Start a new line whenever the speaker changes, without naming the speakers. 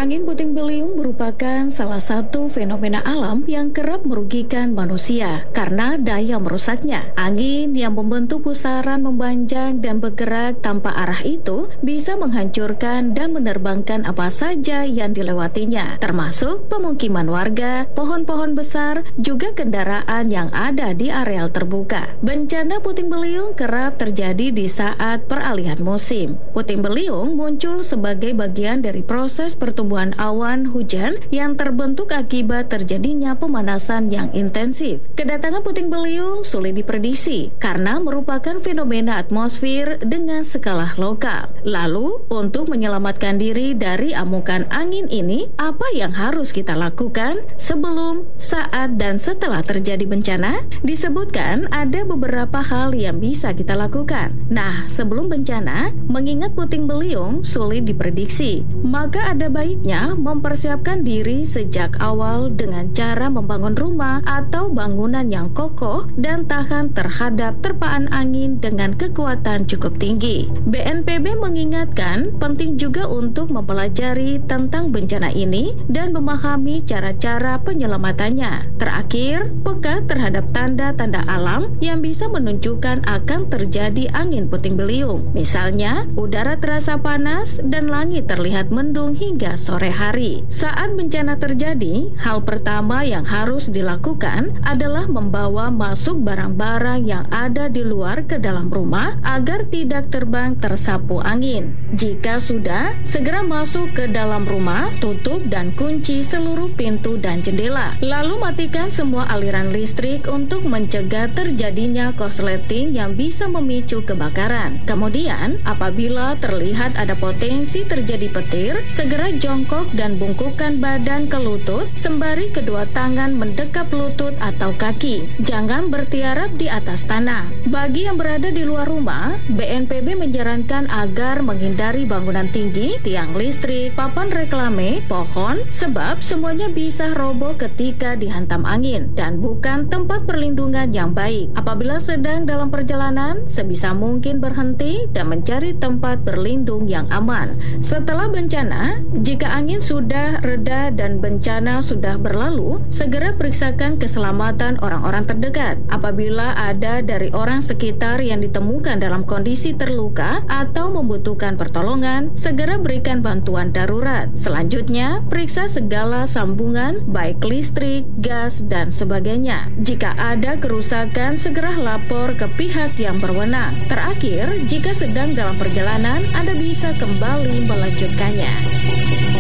Angin puting beliung merupakan salah satu fenomena alam yang kerap merugikan manusia karena daya merusaknya. Angin yang membentuk pusaran memanjang dan bergerak tanpa arah itu bisa menghancurkan dan menerbangkan apa saja yang dilewatinya, termasuk pemukiman warga, pohon-pohon besar, juga kendaraan yang ada di areal terbuka. Bencana puting beliung kerap terjadi di saat peralihan musim. Puting beliung muncul sebagai bagian dari proses pertumbuhan awan hujan yang terbentuk akibat terjadinya pemanasan yang intensif. Kedatangan puting beliung sulit diprediksi karena merupakan fenomena atmosfer dengan skala lokal. Lalu, untuk menyelamatkan diri dari amukan angin ini, apa yang harus kita lakukan sebelum, saat, dan setelah terjadi bencana? Disebutkan ada beberapa hal yang bisa kita lakukan. Nah, sebelum bencana, mengingat puting beliung sulit diprediksi, maka ada baiknya mempersiapkan diri sejak awal dengan cara membangun rumah atau bangunan yang kokoh dan tahan terhadap terpaan angin dengan kekuatan cukup tinggi. BNPB mengingatkan penting juga untuk mempelajari tentang bencana ini dan memahami cara-cara penyelamatannya. Terakhir, peka terhadap tanda-tanda alam yang bisa menunjukkan akan terjadi angin puting beliung. Misalnya, udara terasa panas dan langit terlihat mendung hingga sore hari. Saat bencana terjadi, hal pertama yang harus dilakukan adalah membawa masuk barang-barang yang ada di luar ke dalam rumah agar tidak terbang tersapu angin. Jika sudah, segera masuk ke dalam rumah, tutup dan kunci seluruh pintu dan jendela. Lalu matikan semua aliran listrik untuk mencegah terjadinya korsleting yang bisa memicu kebakaran. Kemudian, apabila terlihat ada potensi terjadi petir, segera jongkok dan bungkukkan badan ke lutut sembari kedua tangan mendekap lutut atau kaki. Jangan bertiarap di atas tanah. Bagi yang berada di luar rumah, BNPB menyarankan agar menghindari bangunan tinggi, tiang listrik, papan reklame, pohon, sebab semuanya bisa roboh ketika dihantam angin dan bukan tempat perlindungan yang baik. Apabila sedang dalam perjalanan, sebisa mungkin berhenti dan mencari tempat berlindung yang aman. Setelah bencana, jika angin sudah reda dan bencana sudah berlalu, segera periksakan keselamatan orang-orang terdekat. Apabila ada dari orang sekitar yang ditemukan dalam kondisi terluka atau membutuhkan pertolongan, segera berikan bantuan darurat. Selanjutnya, periksa segala sambungan, baik listrik, gas, dan sebagainya. Jika ada kerusakan, segera lapor ke pihak yang berwenang. Terakhir, jika sedang dalam perjalanan, Anda bisa kembali melanjutkannya.